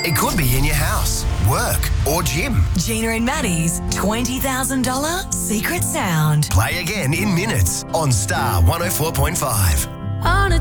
It could be in your house, work, or gym. Gina and Maddie's $20,000 secret sound. Play again in minutes on Star 104.5. On a